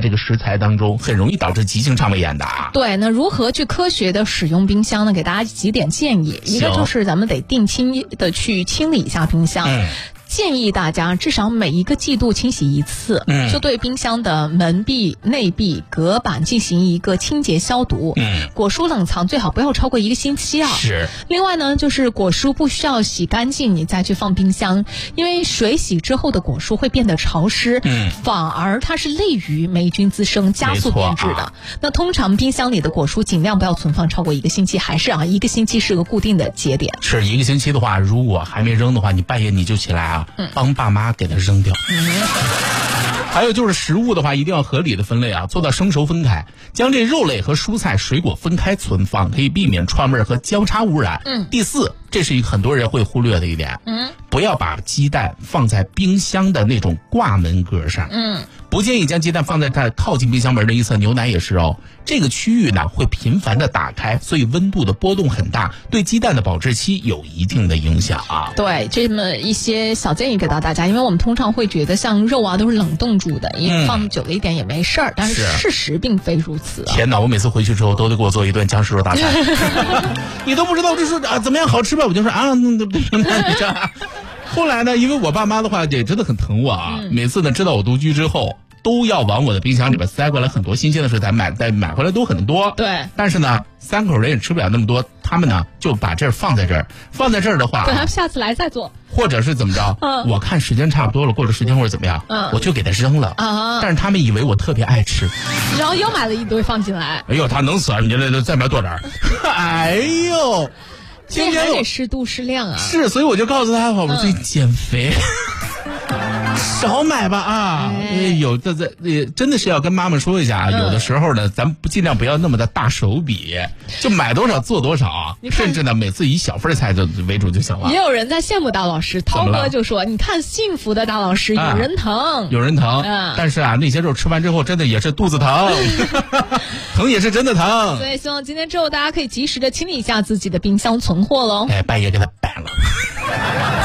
这个食材当中，很容易导致急性肠胃炎的啊。 对，那如何去科学的使用冰箱呢？给大家几点建议。一个就是咱们得定期的去清理一下冰箱。建议大家至少每一个季度清洗一次，就对冰箱的门壁、内壁、隔板进行一个清洁消毒。果蔬冷藏最好不要超过1个星期啊。 是。 另外呢，就是果蔬不需要洗干净你再去放冰箱，因为水洗之后的果蔬会变得潮湿，反而它是利于霉菌滋生、加速变质的。那通常冰箱里的果蔬尽量不要存放超过1个星期，还是1个星期是个固定的节点。 是1个星期的话，如果还没扔的话，你半夜你就起来啊。帮爸妈给它扔掉。还有就是食物的话，一定要合理的分类啊，做到生熟分开，将这肉类和蔬菜、水果分开存放，可以避免串味和交叉污染。第4，这是一个很多人会忽略的一点，不要把鸡蛋放在冰箱的那种挂门格上。不建议将鸡蛋放在它靠近冰箱门的一侧，牛奶也是哦。这个区域呢会频繁的打开，所以温度的波动很大，对鸡蛋的保质期有一定的影响啊。 对，这么一些小建议给到大家，因为我们通常会觉得像肉啊都是冷冻住的，因为放久了一点也没事儿，但是事实并非如此。 天哪，我每次回去之后都得给我做一顿僵尸肉大餐。你都不知道这说怎么样好吃吧，我就说后来呢，因为我爸妈的话也真的很疼我啊，每次呢知道我独居之后，都要往我的冰箱里边塞过来很多新鲜的食材，买回来都很多。 对， 但是呢，3口人也吃不了那么多，他们呢就把这儿放在这儿的话， 等他下次来再做， 或者是怎么着？我看时间差不多了，过了时间或者怎么样，我就给他扔了啊。但是他们以为我特别爱吃， 然后又买了一堆放进来。 哎呦，他能死啊！你这再买多点儿。哎呦。 今天还得适度适量啊。 是，所以我就告诉他，我最近减肥，少买吧啊！有的真的是要跟妈妈说一下啊，有的时候呢，咱尽量不要那么的大手笔，就买多少做多少，甚至呢每次以小份菜就为主就行了。 也有人在羡慕大老师，涛哥就说：“你看幸福的大老师，有人疼， 有人疼。但是啊，那些肉吃完之后，真的也是肚子疼，疼也是真的疼。 所以希望今天之后大家可以及时的清理一下自己的冰箱存货喽。 半夜给它摆了。